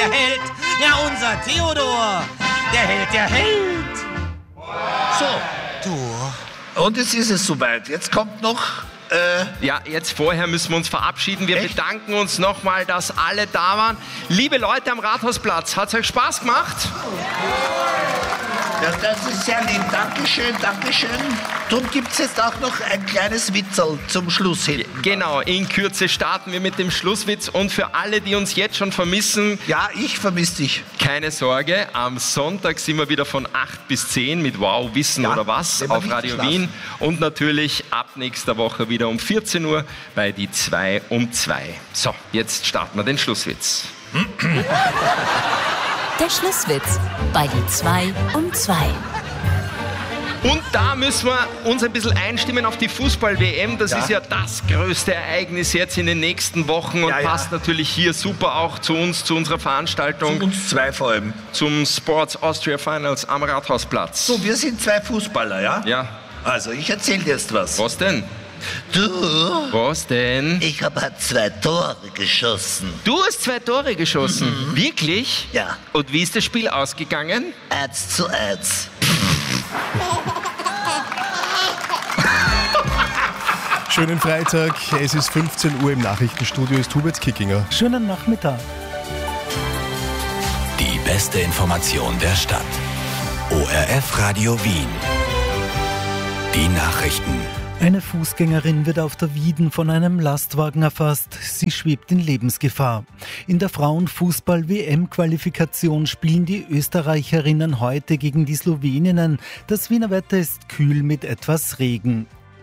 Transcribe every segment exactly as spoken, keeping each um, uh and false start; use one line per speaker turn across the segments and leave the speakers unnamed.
Held, ja unser Theodor, der Held, der Held.
So, du. Und jetzt ist es soweit. Jetzt kommt noch... Äh,
ja, jetzt vorher müssen wir uns verabschieden. Wir
echt?
bedanken uns nochmal, dass alle da waren. Liebe Leute am Rathausplatz, hat es euch Spaß gemacht?
Ja, das ist sehr lieb. Dankeschön, Dankeschön. Darum gibt es jetzt auch noch ein kleines Witzel zum Schluss hin.
Genau, in Kürze starten wir mit dem Schlusswitz. Und für alle, die uns jetzt schon vermissen...
Ja, ich vermisse dich.
Keine Sorge, am Sonntag sind wir wieder von acht bis zehn mit Wow, Wissen
ja,
oder was auf Radio
schlafen.
Wien. Und natürlich ab nächster Woche wieder um vierzehn Uhr bei die zwei um zwei. So, jetzt starten wir den Schlusswitz.
Der Schlusswitz bei die zwei um zwei.
Und da müssen wir uns ein bisschen einstimmen auf die Fußball-W M. Das
ja.
ist ja das größte Ereignis jetzt in den nächsten Wochen und
ja, ja.
passt natürlich hier super auch zu uns, zu unserer Veranstaltung.
Zu uns zwei vor allem.
Zum Sports Austria Finals am Rathausplatz.
So, wir sind zwei Fußballer, ja?
Ja.
Also, ich erzähle dir jetzt was.
Was denn?
Du?
Was denn?
Ich habe halt zwei Tore geschossen.
Du hast zwei Tore geschossen? Mhm. Wirklich?
Ja.
Und wie ist das Spiel ausgegangen?
Eins zu eins.
Schönen Freitag, es ist fünfzehn Uhr, im Nachrichtenstudio ist Hubert Kickinger.
Schönen Nachmittag.
Die beste Information der Stadt. O R F Radio Wien. Die Nachrichten.
Eine Fußgängerin wird auf der Wieden von einem Lastwagen erfasst. Sie schwebt in Lebensgefahr. In der Frauenfußball-W M-Qualifikation spielen die Österreicherinnen heute gegen die Sloweninnen. Das Wiener Wetter ist kühl mit etwas Regen.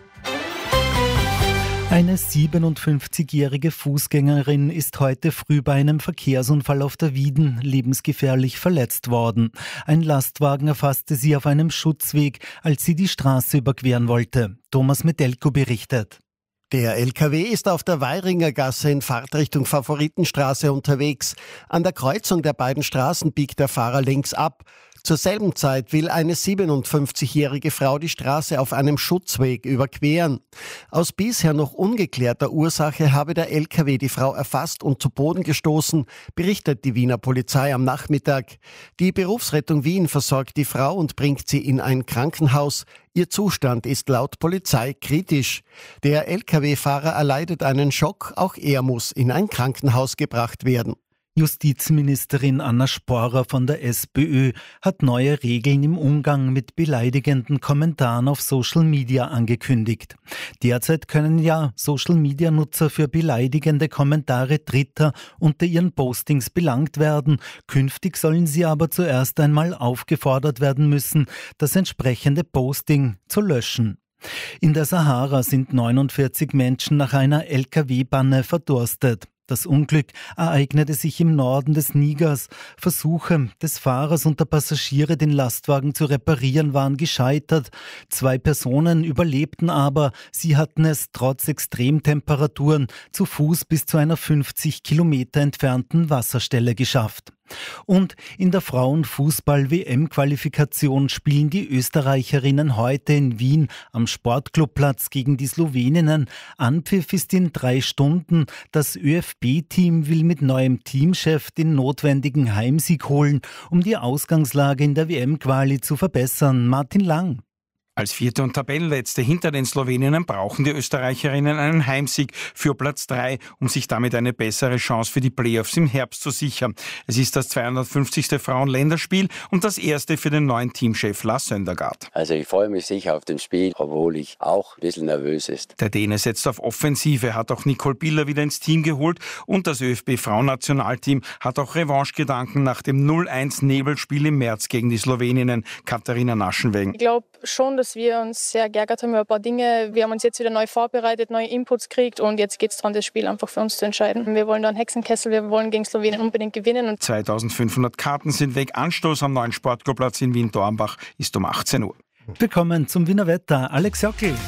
Eine siebenundfünfzigjährige Fußgängerin ist heute früh bei einem Verkehrsunfall auf der Wieden lebensgefährlich verletzt worden. Ein Lastwagen erfasste sie auf einem Schutzweg, als sie die Straße überqueren wollte. Thomas Metelko berichtet.
Der L K W ist auf der Weiringer Gasse in Fahrtrichtung Favoritenstraße unterwegs. An der Kreuzung der beiden Straßen biegt der Fahrer links ab. Zur selben Zeit will eine siebenundfünfzigjährige Frau die Straße auf einem Schutzweg überqueren. Aus bisher noch ungeklärter Ursache habe der L K W die Frau erfasst und zu Boden gestoßen, berichtet die Wiener Polizei am Nachmittag. Die Berufsrettung Wien versorgt die Frau und bringt sie in ein Krankenhaus. Ihr Zustand ist laut Polizei kritisch. Der L K W-Fahrer erleidet einen Schock, auch er muss in ein Krankenhaus gebracht werden.
Justizministerin Anna Sporer von der SPÖ hat neue Regeln im Umgang mit beleidigenden Kommentaren auf Social Media angekündigt. Derzeit können ja Social-Media-Nutzer für beleidigende Kommentare Dritter unter ihren Postings belangt werden. Künftig sollen sie aber zuerst einmal aufgefordert werden müssen, das entsprechende Posting zu löschen. In der Sahara sind neunundvierzig Menschen nach einer L K W-Panne verdurstet. Das Unglück ereignete sich im Norden des Nigers. Versuche des Fahrers und der Passagiere, den Lastwagen zu reparieren, waren gescheitert. Zwei Personen überlebten aber. Sie hatten es trotz Extremtemperaturen zu Fuß bis zu einer fünfzig Kilometer entfernten Wasserstelle geschafft. Und in der Frauenfußball-W M-Qualifikation spielen die Österreicherinnen heute in Wien am Sportclubplatz gegen die Sloweninnen. Anpfiff ist in drei Stunden. Das ÖFB-Team will mit neuem Teamchef den notwendigen Heimsieg holen, um die Ausgangslage in der W M-Quali zu verbessern. Martin Lang.
Als Vierte und Tabellenletzte hinter den Sloweninnen brauchen die Österreicherinnen einen Heimsieg für Platz drei, um sich damit eine bessere Chance für die Playoffs im Herbst zu sichern. Es ist das zweihundertfünfzigste Frauenländerspiel und das erste für den neuen Teamchef Lars Söndergaard.
Also ich freue mich sicher auf das Spiel, obwohl ich auch ein bisschen nervös ist.
Der Däne setzt auf Offensive, hat auch Nicole Biller wieder ins Team geholt und das ÖFB-Frauennationalteam hat auch Revanchegedanken nach dem null eins Nebelspiel im März gegen die Sloweninnen. Katharina Naschenwegen.
Ich glaube schon, dass wir uns sehr geärgert haben über ein paar Dinge. Wir haben uns jetzt wieder neu vorbereitet, neue Inputs gekriegt und jetzt geht es daran, das Spiel einfach für uns zu entscheiden. Wir wollen da einen Hexenkessel, wir wollen gegen Slowenien unbedingt gewinnen. Und
zweitausendfünfhundert Karten sind weg. Anstoß am neuen Sportclubplatz in Wien-Dornbach ist um achtzehn Uhr.
Willkommen zum Wiener Wetter. Alex Jockel.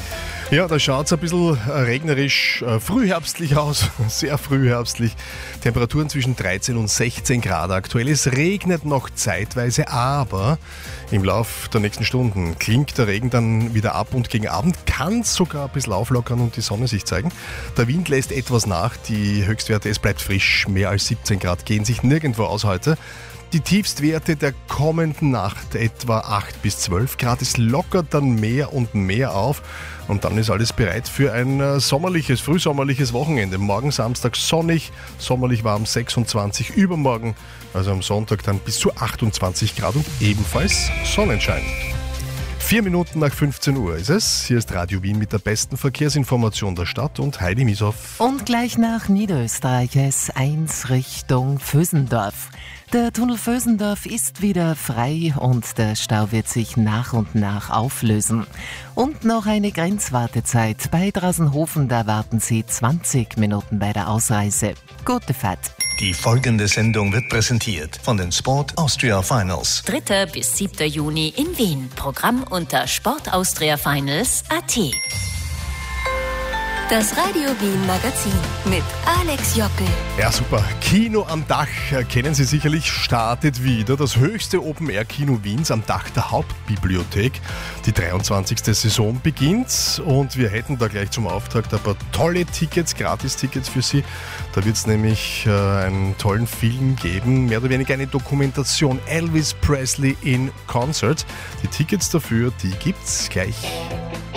Ja, da schaut es ein bisschen regnerisch, äh, frühherbstlich aus, sehr frühherbstlich. Temperaturen zwischen dreizehn und sechzehn Grad aktuell. Es regnet noch zeitweise, aber im Lauf der nächsten Stunden klingt der Regen dann wieder ab und gegen Abend kann es sogar ein bisschen auflockern und die Sonne sich zeigen. Der Wind lässt etwas nach, die Höchstwerte, es bleibt frisch, mehr als siebzehn Grad gehen sich nirgendwo aus heute. Die Tiefstwerte der kommenden Nacht etwa acht bis zwölf Grad. Es lockert dann mehr und mehr auf und dann ist alles bereit für ein sommerliches, frühsommerliches Wochenende. Morgen Samstag sonnig, sommerlich warm sechsundzwanzig, übermorgen, also am Sonntag dann bis zu achtundzwanzig Grad und ebenfalls Sonnenschein. Vier Minuten nach fünfzehn Uhr ist es. Hier ist Radio Wien mit der besten Verkehrsinformation der Stadt und Heidi Mieshoff.
Und gleich nach Niederösterreich S eins Richtung Vösendorf. Der Tunnel Vösendorf ist wieder frei und der Stau wird sich nach und nach auflösen. Und noch eine Grenzwartezeit. Bei Draußenhofen, da warten Sie zwanzig Minuten bei der Ausreise. Gute Fahrt.
Die folgende Sendung wird präsentiert von den Sport Austria Finals.
dritter bis siebter Juni in Wien. Programm unter sportaustriafinals punkt at. Das Radio Wien Magazin mit Alex Jockel.
Ja, super. Kino am Dach, kennen Sie sicherlich, startet wieder. Das höchste Open-Air-Kino Wiens am Dach der Hauptbibliothek. Die dreiundzwanzigste Saison beginnt und wir hätten da gleich zum Auftakt ein paar tolle Tickets, Gratis-Tickets für Sie. Da wird es nämlich äh, einen tollen Film geben, mehr oder weniger eine Dokumentation Elvis Presley in Concert. Die Tickets dafür, die gibt's gleich.